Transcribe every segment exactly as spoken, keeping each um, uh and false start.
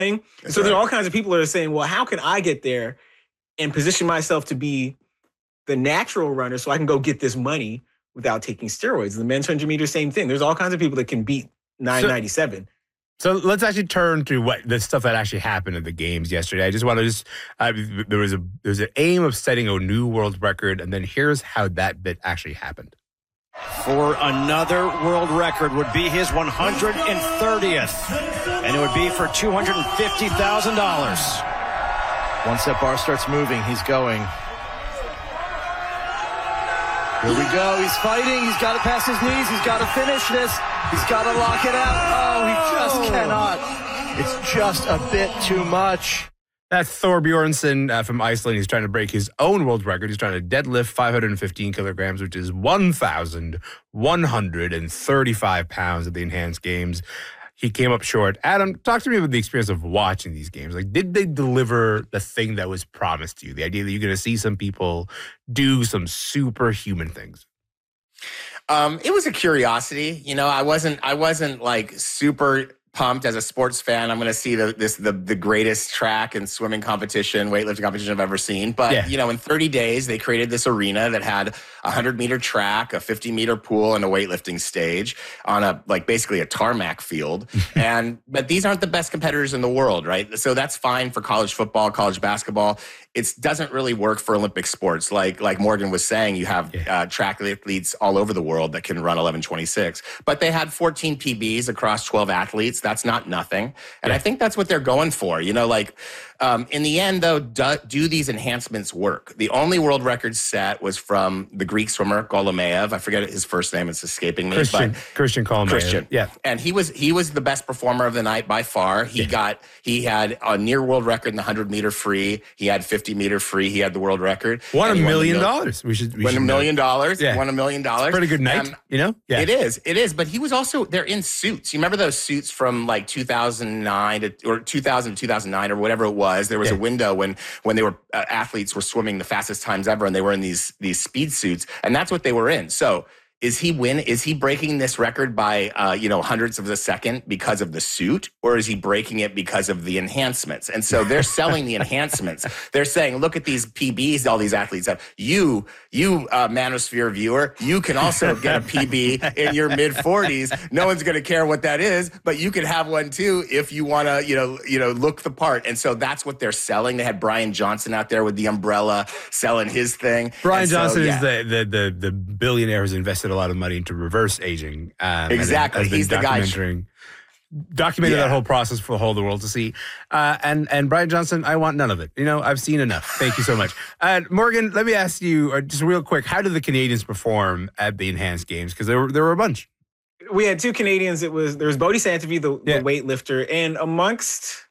That's so right. There are all kinds of people that are saying, well, how can I get there and position myself to be the natural runner so I can go get this money without taking steroids? The men's one hundred meter, same thing. There's all kinds of people that can beat nine ninety-seven. So, so let's actually turn to what the stuff that actually happened at the games yesterday. I just want to just uh, there was a there was an aim of setting a new world record, and then here's how that bit actually happened. For another world record would be his one hundred thirtieth, and it would be for two hundred fifty thousand dollars. Once that bar starts moving, he's going. Here we go. He's fighting. He's got to pass his knees. He's got to finish this. He's got to lock it out. Oh, he just cannot. It's just a bit too much. That's Thor Bjornsson uh, from Iceland. He's trying to break his own world record. He's trying to deadlift five hundred fifteen kilograms, which is one thousand one hundred thirty-five pounds at the Enhanced Games. He came up short. Adam, talk to me about the experience of watching these games. Like, did they deliver the thing that was promised to you? The idea that you're going to see some people do some superhuman things. Um, it was a curiosity. You know, I wasn't, I wasn't like super pumped as a sports fan. I'm going to see the this the the greatest track and swimming competition, weightlifting competition I've ever seen. But yeah. you know, in thirty days, they created this arena that had a hundred meter track, a fifty meter pool, and a weightlifting stage on a like basically a tarmac field. and but these aren't the best competitors in the world, right? So that's fine for college football, college basketball. It doesn't really work for Olympic sports. Like like Morgan was saying, you have yeah. uh, track athletes all over the world that can run eleven twenty-six. But they had fourteen P Bs across twelve athletes. That's not nothing. And yeah. I think that's what they're going for. You know, like um, in the end, though, do, do these enhancements work? The only world record set was from the Greek swimmer Golomeev. I forget his first name; it's escaping me. Christian, but Christian Golomeev. Christian, yeah. And he was he was the best performer of the night by far. He yeah. got he had a near world record in the hundred meter free. He had fifty meter free. He had the world record. Won a million dollars. We should we won should a million know. dollars. Yeah. Won a million dollars. Pretty good night. Um, you know. Yeah. It is. It is. But he was also they're in suits. You remember those suits from like two thousand nine to, or two thousand to two thousand nine or whatever it was. There was yeah. a window when when they were uh, athletes were swimming the fastest times ever, and they were in these these speed suits, and that's what they were in. So. Is he win? Is he breaking this record by uh, you know hundredths of a second because of the suit, or is he breaking it because of the enhancements? And so they're selling the enhancements. They're saying, look at these P Bs all these athletes have. You, you uh, Manosphere viewer, you can also get a P B in your mid forties. No one's going to care what that is, but you can have one too if you want to, you know, you know, look the part. And so that's what they're selling. They had Brian Johnson out there with the umbrella selling his thing. Brian so, Johnson yeah. is the, the the the billionaire who's invested a lot of money into reverse aging. Um, exactly. He's the guy. Documented yeah. that whole process for the whole of the world to see. Uh, and, and Brian Johnson, I want none of it. You know, I've seen enough. Thank you so much. And uh, Morgan, let me ask you uh, just real quick, how did the Canadians perform at the Enhanced Games? Because there were, there were a bunch. We had two Canadians. It was, there was Bodhi Santavy, the, yeah. the weightlifter, and amongst,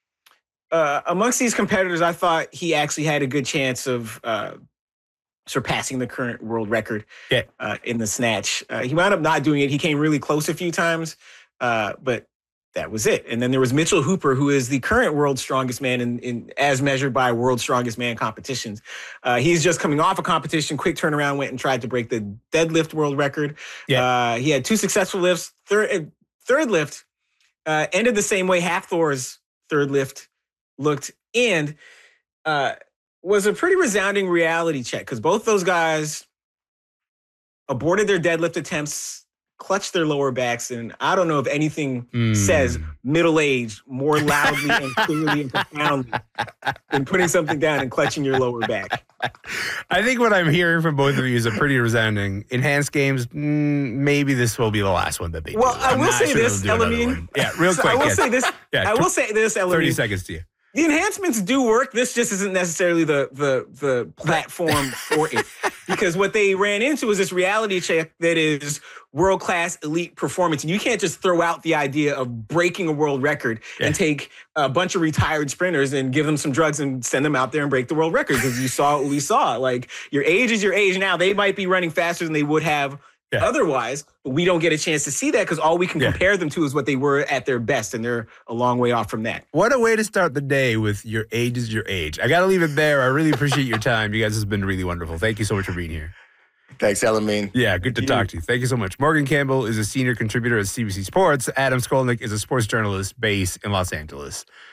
uh, amongst these competitors, I thought he actually had a good chance of, uh, surpassing the current world record yeah. uh, in the snatch. Uh, he wound up not doing it. He came really close a few times, uh, but that was it. And then there was Mitchell Hooper, who is the current world's strongest man in, in as measured by World's Strongest Man competitions. Uh, he's just coming off a competition, quick turnaround, went and tried to break the deadlift world record. Yeah. Uh, he had two successful lifts. Third, third lift uh, ended the same way half Thor's third lift looked, and uh, was a pretty resounding reality check because both those guys aborted their deadlift attempts, clutched their lower backs, and I don't know if anything mm. says middle-aged more loudly and clearly and profoundly than putting something down and clutching your lower back. I think what I'm hearing from both of you is a pretty resounding Enhanced Games. Mm, maybe this will be the last one that they well, do. Well, I will say sure this, Elamine. Yeah, real so quick. I will yes. say this. Yeah, I will say this, Elamine. thirty seconds to you. The enhancements do work. This just isn't necessarily the the the platform for it. Because what they ran into was this reality check that is world-class elite performance. And you can't just throw out the idea of breaking a world record yeah. and take a bunch of retired sprinters and give them some drugs and send them out there and break the world record. Because you saw what we saw. Like, your age is your age now. They might be running faster than they would have Yeah. otherwise, but we don't get a chance to see that because all we can yeah. compare them to is what they were at their best, and they're a long way off from that. What a way to start the day with your age is your age. I got to leave it there. I really appreciate your time. You guys have been really wonderful. Thank you so much for being here. Thanks, Elamine. Yeah, good to talk to you. Thank you so much. Morgan Campbell is a senior contributor at C B C Sports. Adam Skolnick is a sports journalist based in Los Angeles.